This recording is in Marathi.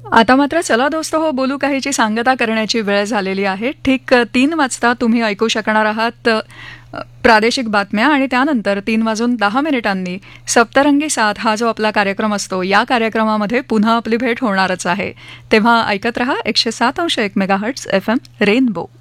आता मात्र चला दोस्त हो बोलू काहीची सांगता करण्याची वेळ झालेली आहे. ठीक 3 वाजता तुम्ही ऐकू शकणार आहात प्रादेशिक बातम्या आणि त्यानंतर 3:10 सप्तरंगी साथ हा जो आपला कार्यक्रम असतो या कार्यक्रमामध्ये पुन्हा आपली भेट होणारच आहे. तेव्हा ऐकत रहा 107.1 मेगाहर्ट्झ FM रेनबो.